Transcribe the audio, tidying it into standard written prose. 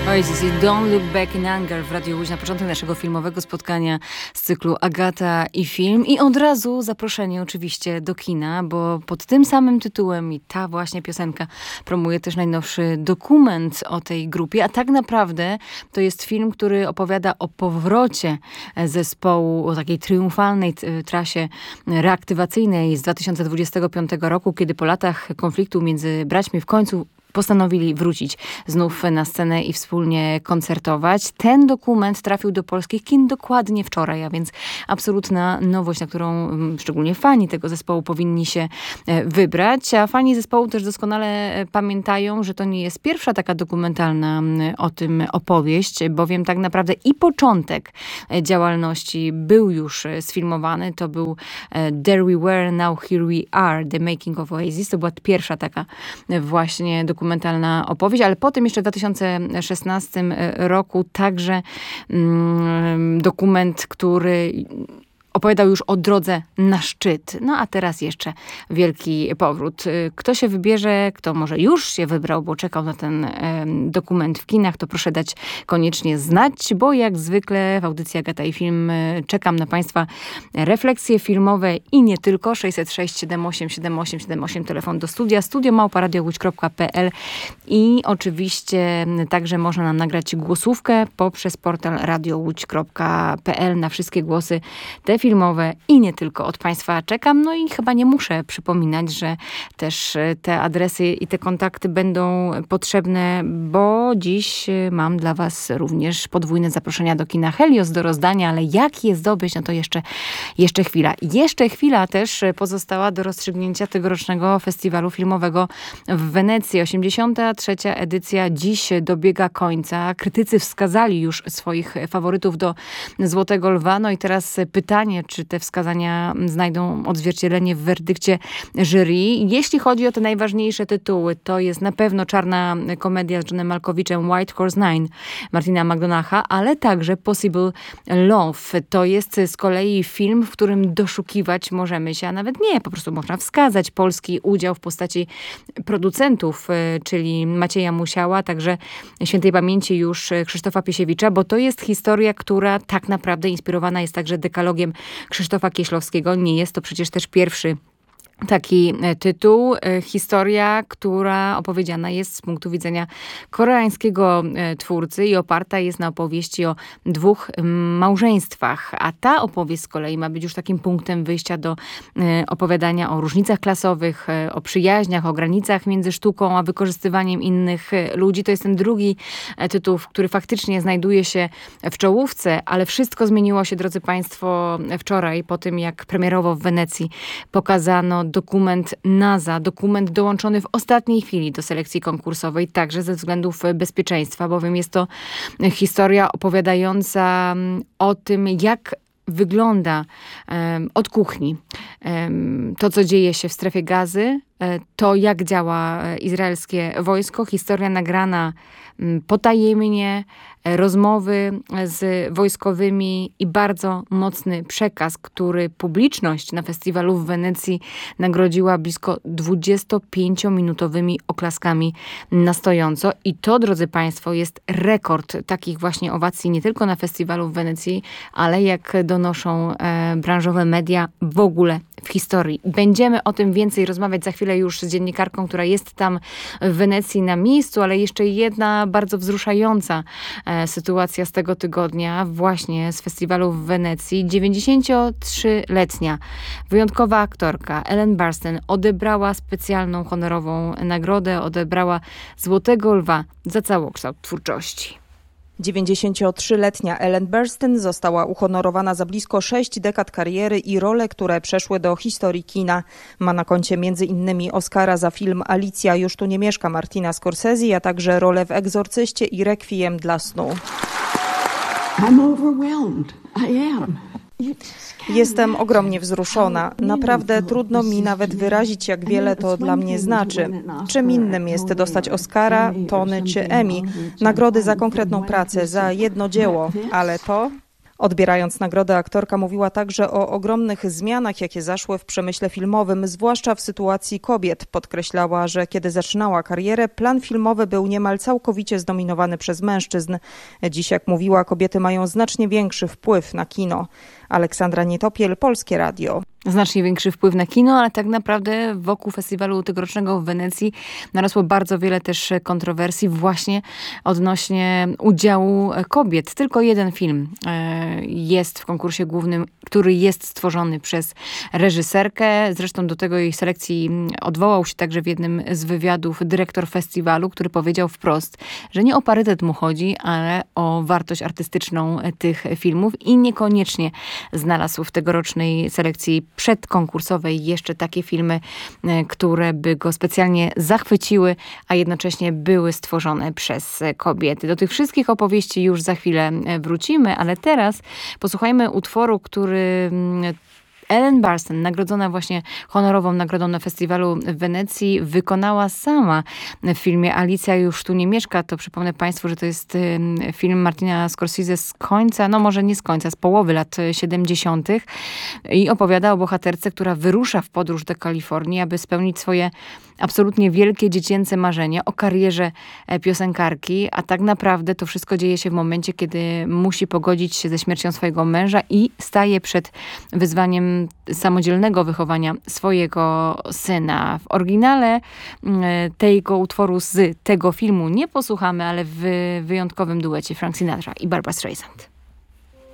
Oasis i Don't Look Back in Anger w Radiu Łódź na początek naszego filmowego spotkania z cyklu Agata i film. I od razu zaproszenie oczywiście do kina, bo pod tym samym tytułem i ta właśnie piosenka promuje też najnowszy dokument o tej grupie. A tak naprawdę to jest film, który opowiada o powrocie zespołu, o takiej triumfalnej trasie reaktywacyjnej z 2025 roku, kiedy po latach konfliktu między braćmi w końcu postanowili wrócić znów na scenę i wspólnie koncertować. Ten dokument trafił do polskich kin dokładnie wczoraj, a więc absolutna nowość, na którą szczególnie fani tego zespołu powinni się wybrać. A fani zespołu też doskonale pamiętają, że to nie jest pierwsza taka dokumentalna o tym opowieść, bowiem tak naprawdę i początek działalności był już sfilmowany. To był There We Were, Now Here We Are, The Making of Oasis. To była pierwsza taka właśnie dokumentalna opowieść, ale potem jeszcze w 2016 roku także dokument, który opowiadał już o drodze na szczyt. No a teraz jeszcze wielki powrót. Kto się wybierze, kto może już się wybrał, bo czekał na ten dokument w kinach, to proszę dać koniecznie znać, bo jak zwykle w audycji Agata i Film czekam na Państwa refleksje filmowe i nie tylko. 606 78 78 78 telefon do studia, studio@radiowódź.pl i oczywiście także można nam nagrać głosówkę poprzez portal radiowódź.pl na wszystkie głosy te filmowe i nie tylko od Państwa czekam. No i chyba nie muszę przypominać, że też te adresy i te kontakty będą potrzebne, bo dziś mam dla Was również podwójne zaproszenia do kina Helios do rozdania, ale jak je zdobyć, no to jeszcze chwila. Jeszcze chwila też pozostała do rozstrzygnięcia tegorocznego festiwalu filmowego w Wenecji. 83. edycja dziś dobiega końca. Krytycy wskazali już swoich faworytów do Złotego Lwa. No i teraz pytanie, czy te wskazania znajdą odzwierciedlenie w werdykcie jury. Jeśli chodzi o te najważniejsze tytuły, to jest na pewno Czarna komedia z Johnem Malkowiczem, White Horse 9 Martina McDonaugha, ale także Possible Love. To jest z kolei film, w którym doszukiwać możemy się, a nawet nie, po prostu można wskazać polski udział w postaci producentów, czyli Macieja Musiała, także świętej pamięci już Krzysztofa Piesiewicza, bo to jest historia, która tak naprawdę inspirowana jest także dekalogiem Krzysztofa Kieślowskiego. Nie jest to przecież też pierwszy taki tytuł. Historia, która opowiedziana jest z punktu widzenia koreańskiego twórcy i oparta jest na opowieści o dwóch małżeństwach. A ta opowieść z kolei ma być już takim punktem wyjścia do opowiadania o różnicach klasowych, o przyjaźniach, o granicach między sztuką a wykorzystywaniem innych ludzi. To jest ten drugi tytuł, który faktycznie znajduje się w czołówce, ale wszystko zmieniło się, drodzy Państwo, wczoraj, po tym jak premierowo w Wenecji pokazano dokument NASA, dokument dołączony w ostatniej chwili do selekcji konkursowej, także ze względów bezpieczeństwa, bowiem jest to historia opowiadająca o tym, jak wygląda od kuchni to, co dzieje się w strefie Gazy, to, jak działa izraelskie wojsko. Historia nagrana potajemnie, rozmowy z wojskowymi i bardzo mocny przekaz, który publiczność na festiwalu w Wenecji nagrodziła blisko 25-minutowymi oklaskami na stojąco. I to, drodzy Państwo, jest rekord takich właśnie owacji nie tylko na festiwalu w Wenecji, ale jak donoszą branżowe media, w ogóle w historii. Będziemy o tym więcej rozmawiać za chwilę już z dziennikarką, która jest tam w Wenecji na miejscu, ale jeszcze jedna bardzo wzruszająca sytuacja z tego tygodnia, właśnie z festiwalu w Wenecji. 93-letnia wyjątkowa aktorka Ellen Burstyn odebrała specjalną honorową nagrodę, odebrała Złotego Lwa za całokształt twórczości. 93-letnia Ellen Burstyn została uhonorowana za blisko 6 dekad kariery i role, które przeszły do historii kina. Ma na koncie m.in. Oscara za film Alicja już tu nie mieszka Martina Scorsese, a także rolę w Egzorcyście i Rekwiem dla snu. I'm overwhelmed. I am. Jestem ogromnie wzruszona. Naprawdę trudno mi nawet wyrazić, jak wiele to dla mnie znaczy. Czym innym jest dostać Oscara, Tony czy Emmy, nagrody za konkretną pracę, za jedno dzieło, ale to... Odbierając nagrodę, aktorka mówiła także o ogromnych zmianach, jakie zaszły w przemyśle filmowym, zwłaszcza w sytuacji kobiet. Podkreślała, że kiedy zaczynała karierę, plan filmowy był niemal całkowicie zdominowany przez mężczyzn. Dziś, jak mówiła, kobiety mają znacznie większy wpływ na kino. Aleksandra Nietopiel, Polskie Radio. Znacznie większy wpływ na kino, ale tak naprawdę wokół festiwalu tegorocznego w Wenecji narosło bardzo wiele też kontrowersji właśnie odnośnie udziału kobiet. Tylko jeden film jest w konkursie głównym, który jest stworzony przez reżyserkę. Zresztą do tego jej selekcji odwołał się także w jednym z wywiadów dyrektor festiwalu, który powiedział wprost, że nie o parytet mu chodzi, ale o wartość artystyczną tych filmów i niekoniecznie znalazł w tegorocznej selekcji przedkonkursowej jeszcze takie filmy, które by go specjalnie zachwyciły, a jednocześnie były stworzone przez kobiety. Do tych wszystkich opowieści już za chwilę wrócimy, ale teraz posłuchajmy utworu, który Ellen Burstyn, nagrodzona właśnie honorową nagrodą na festiwalu w Wenecji, wykonała sama w filmie Alicja już tu nie mieszka. To przypomnę Państwu, że to jest film Martina Scorsese z końca, no może nie z końca, z połowy lat 70. i opowiada o bohaterce, która wyrusza w podróż do Kalifornii, aby spełnić swoje absolutnie wielkie dziecięce marzenie o karierze piosenkarki, a tak naprawdę to wszystko dzieje się w momencie, kiedy musi pogodzić się ze śmiercią swojego męża i staje przed wyzwaniem samodzielnego wychowania swojego syna. W oryginale tego utworu z tego filmu nie posłuchamy, ale w wyjątkowym duecie Frank Sinatra i Barbra Streisand.